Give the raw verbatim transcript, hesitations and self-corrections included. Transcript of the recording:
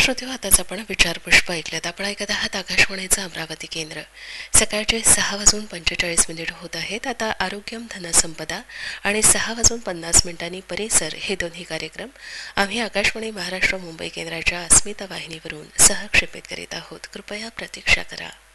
श्रोतेहो, आताच आपण विचारपुष्प ऐकल्यात. आपण ऐकत आहात आकाशवाणीचं अमरावती केंद्र. सकाळचे सहा वाजून पंचेचाळीस मिनिट होत आहेत. आता आरोग्यम धनसंपदा आणि सहा वाजून पन्नास मिनिटांनी परिसर हे दोन्ही कार्यक्रम आम्ही आकाशवाणी महाराष्ट्र मुंबई केंद्राच्या अस्मिता वाहिनीवरून सहक्षेपित करीत आहोत. कृपया प्रतीक्षा करा.